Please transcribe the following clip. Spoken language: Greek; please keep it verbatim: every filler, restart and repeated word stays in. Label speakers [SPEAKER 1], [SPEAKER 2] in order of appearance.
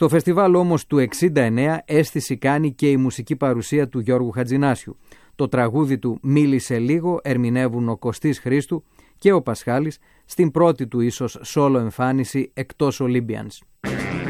[SPEAKER 1] Στο φεστιβάλ όμως του εξήντα εννέα αίσθηση κάνει και η μουσική παρουσία του Γιώργου Χατζηνάσιου. Το τραγούδι του «Μίλησε λίγο» ερμηνεύουν ο Κωστής Χρήστου και ο Πασχάλης στην πρώτη του ίσως solo εμφάνιση εκτός Olympians.